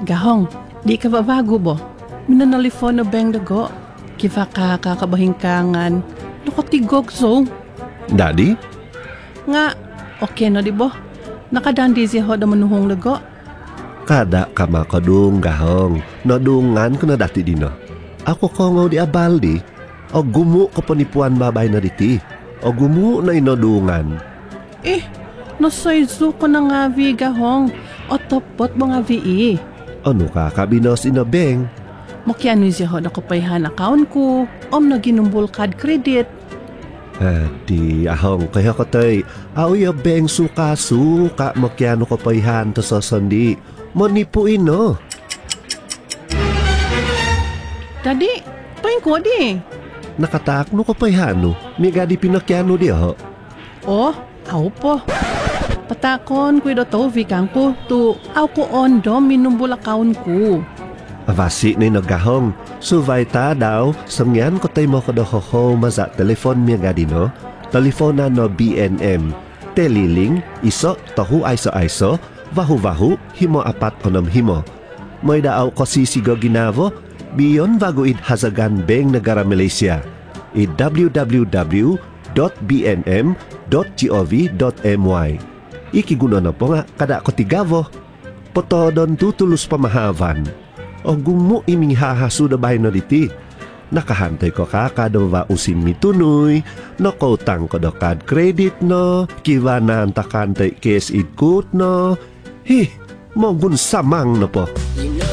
Gahong, di ka babago bo? Minanalifon na bang dago? Kiva ka kakabahingkangan. Nakatigog so. Daddy? Nga, okay na di bo? Nakadandi siya ho na manuhong dago. Kada ka makadung gahong. Nadungan ko na dati dino. Ako ko nga di abaldi. O gumu ko panipuan babay na diti. O gumu na inadungan. Nasayzo ko na nga vi gahong. O topot mo nga vi Ano ka kabinos inabeng? Mokyano siya ho na kapayhan account ko. Na ginumbol card credit. Di ahong kaya ko tay. Awi beng suka-suka makyano ko payhan to sa sandi. Manipuin no. Daddy, paing ko di. Nakatakno ko payhano. Miga di pinakyano di ho. Aw po. Patakon ko ito vikang ko to aw ko ondo minumbol account ko. Avasi na nagahong. Suvay ta daw. Sangyan ko tay mo ko do ho maza telefon miya gadi no. Telefona no BNM. Teliling, iso, tahu aiso-aiso, vahu-vahu, himo apat onom himo. May daaw ko sisigo ginavo, biyon vaguid hazagan beng negara Malaysia. www.bnm.gov.my Ikiguno na po nga kada ko tigavo. Potodon tutulus pamahavan. O gumo iming hahasuda bahay no diti. Nakahantay ko kakadova usim mitunoy, nakotang ko do card credit no, kiwa na antakantay kes idkut no. Mo gun samang na po.